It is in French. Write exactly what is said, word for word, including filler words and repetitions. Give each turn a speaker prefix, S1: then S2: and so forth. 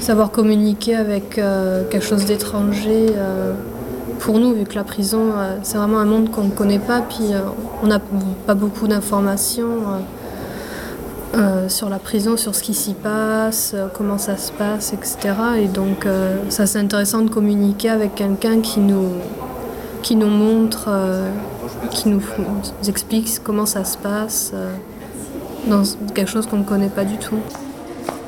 S1: savoir communiquer avec euh, quelque chose d'étranger. Euh, pour nous, vu que la prison, euh, c'est vraiment un monde qu'on ne connaît pas, puis euh, on n'a pas beaucoup d'informations euh, euh, sur la prison, sur ce qui s'y passe, euh, comment ça se passe, et cetera. Et donc, euh, ça c'est intéressant de communiquer avec quelqu'un qui nous, qui nous montre, euh, qui nous, nous explique comment ça se passe. Euh, dans quelque chose qu'on ne connaît pas du tout.